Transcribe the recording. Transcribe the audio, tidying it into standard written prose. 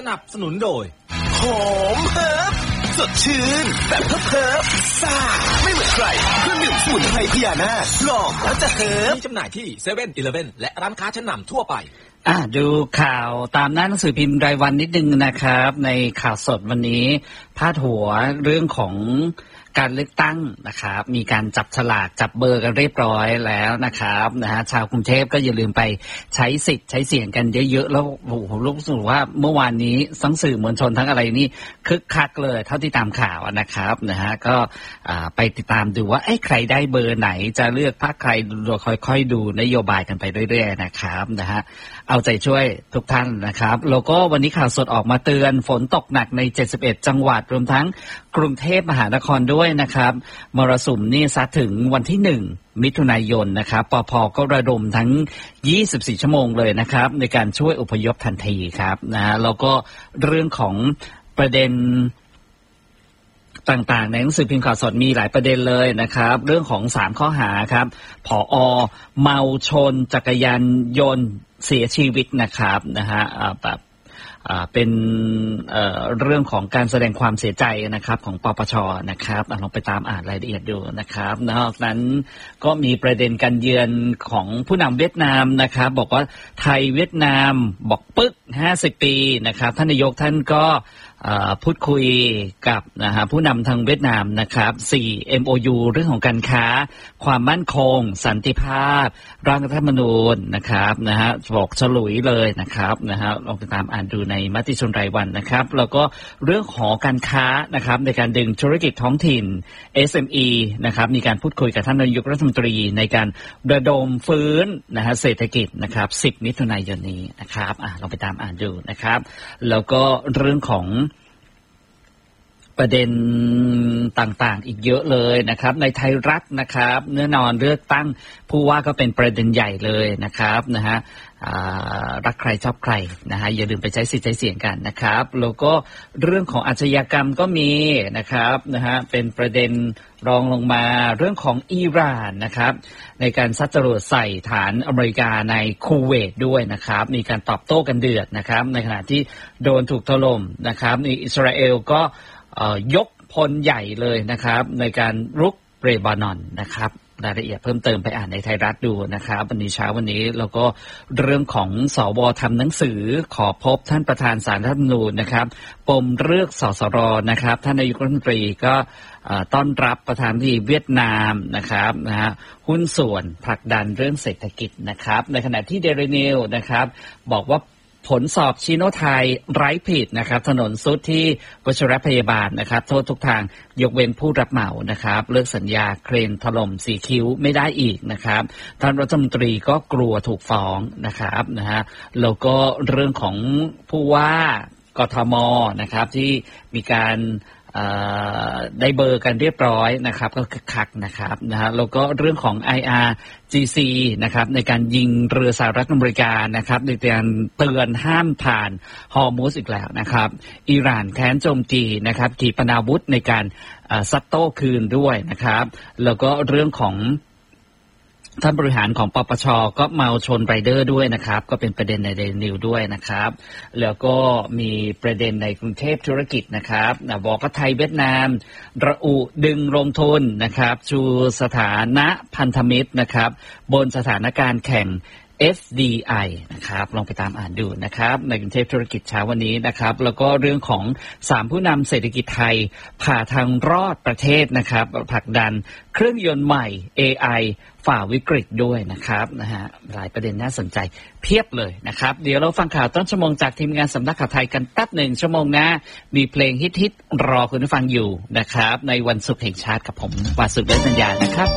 นับสนุนโดยหอมเฮิร์บสดชื่นแบบเฮิร์บซ่าไม่เหมือนใครเครื่องดื่มสมุนไพรพญานาคลองแล้วจะเฮิร์บมีจำหน่ายที่7-Eleven และร้านค้าชั้นนำทั่วไปดูข่าวตามหน้าหนังสือพิมพ์รายวันนิดนึงนะครับในข่าวสดวันนี้พาดหัวเรื่องของการเลือกตั้งนะครับมีการจับฉลากจับเบอร์กันเรียบร้อยแล้วนะครับชาวกรุงเทพก็อย่าลืมไปใช้สิทธิ์ใช้เสียงกันเยอะๆแล้วโอ้โหรู้สึกว่าเมื่อวานนี้ทั้งสื่อมวลชนทั้งอะไรนี่คึกคักเลยเท่าที่ตามข่าวนะครับก็ไปติดตามดูว่าใครได้เบอร์ไหนจะเลือกพรรคใครค่อยๆดูนโยบายกันไปเรื่อยๆนะครับเอาใจช่วยทุกท่านนะครับแล้วก็วันนี้ข่าวสดออกมาเตือนฝนตกหนักใน71จังหวัดรวมทั้งกรุงเทพมหานครด้วยนะครับมรสุมนี่ซัดถึงวันที่1มิถุนายนนะครับปภ.ก็ระดมทั้ง24ชั่วโมงเลยนะครับในการช่วยอพยพทันทีครับแล้วก็เรื่องของประเด็นต่างๆในหนังสือพิมพ์ข่าวสดมีหลายประเด็นเลยนะครับเรื่องของ3ข้อหาครับผอ.เมาชนจักรยานยนต์เสียชีวิตนะครับแบบเป็นเรื่องของการแสดงความเสียใจนะครับของปปช.นะครับลองไปตามอ่านรายละเอียดดูนะครับนอกนั้นก็มีประเด็นการเยือนของผู้นำเวียดนามนะครับบอกว่าไทยเวียดนามบอกปึ๊ก50ปีนะครับท่านนายกท่านก็พูดคุยกับผู้นำทางเวียดนามนะครับ4 MOU เรื่องของการค้าความมั่นคงสันติภาพร่างรัฐธรรมนูญนะครับบอกฉลุยเลยนะครับลองไปตามอ่านดูในมติชนรายวันนะครับแล้วก็เรื่องของการค้านะครับในการดึงธุรกิจท้องถิ่น SME นะครับมีการพูดคุยกับท่านนายกรัฐมนตรีในการระดมฟื้นเศรษฐกิจนะครับ10มิถุนายนนี้นะครับลองไปตามอ่านดูนะครับแล้วก็เรื่องของประเด็นต่างๆอีกเยอะเลยนะครับในไทยรัฐนะครับแน่นอนเลือกตั้งผู้ว่าก็เป็นประเด็นใหญ่เลยนะครับรักใครชอบใครอย่าลืมไปใช้สิทธิ์ใช้เสียงกันนะครับแล้วก็เรื่องของอาชญากรรมก็มีนะครับเป็นประเด็นรองลงมาเรื่องของอิหร่านนะครับในการซัดจรวดใส่ฐานอเมริกาในคูเวตด้วยนะครับมีการตอบโต้กันเดือดนะครับในขณะที่โดนถูกถล่มนะครับในอิสราเอลก็ยกพลใหญ่เลยนะครับในการรุกเลบานอนนะครับรายละเอียดเพิ่มเติมไปอ่านในไทยรัฐดูนะครับวันนี้เช้าวันนี้แล้วก็เรื่องของสว.ทำหนังสือขอพบท่านประธานศาลรัฐธรรมนูญนะครับปมเลือกสสร.นะครับท่านนายกรัฐมนตรีก็ต้อนรับประธานาธิบดีเวียดนามนะครับหุ้นส่วนผลักดันเรื่องเศรษฐกิจนะครับในขณะที่เดลินิวนะครับบอกว่าผลสอบชิโนไทยไร้ผิดนะครับถนนสุดที่วชิรพยาบาลนะครับโทษทุกทางยกเว้นผู้รับเหมานะครับเลิกสัญญาเครนถล่มสีคิ้วไม่ได้อีกนะครับท่านรัฐมนตรีก็กลัวถูกฟ้องนะครับแล้วก็เรื่องของผู้ว่ากทมนะครับที่มีการได้เบอร์กันเรียบร้อยนะครับก็คึกคักนะครับแล้วก็เรื่องของ IRGC นะครับในการยิงเรือสหรัฐอเมริกานะครับในการเตือนห้ามผ่านฮอร์มุซอีกแล้วนะครับอิหร่านแค้นโจมตีนะครับขีปนาวุธในการซัดโต้คืนด้วยนะครับแล้วก็เรื่องของท่านบริหารของปปช.ก็เมาชนไรเดอร์ด้วยนะครับก็เป็นประเด็นในเดลินิวด้วยนะครับแล้วก็มีประเด็นในกรุงเทพธุรกิจนะครับบอกว่าไทยเวียดนามระอุดึงลงทุนนะครับชูสถานะพันธมิตรนะครับบนสถานการณ์แข่งFDI นะครับลองไปตามอ่านดูนะครับในกรุงเทพธุรกิจเช้าวันนี้นะครับแล้วก็เรื่องของ3ผู้นำเศรษฐกิจไทยผ่าทางรอดประเทศนะครับผลักดันเครื่องยนต์ใหม่ AI ฝ่าวิกฤตด้วยนะครับหลายประเด็นน่าสนใจเพียบเลยนะครับเดี๋ยวเราฟังข่าวต้นชั่วโมงจากทีมงานสำนักข่าวไทยกันแป๊บหนึ่งชั่วโมงหน้ามีเพลงฮิตๆรอคุณผู้ฟังอยู่นะครับในวันศุกร์แห่งชาติกับผมวาสุเดชสัญญานะครับ